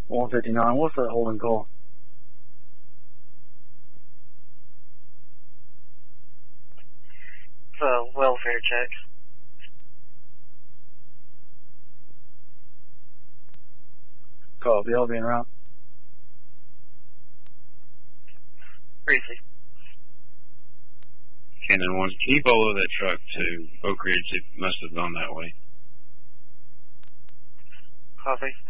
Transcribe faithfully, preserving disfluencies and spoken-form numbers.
one fifty-nine, what's that holding call? It's a welfare check. Copy, I'll be en route. Briefly. Cannon one, can you follow that truck to Oak Ridge? It must have gone that way. Copy.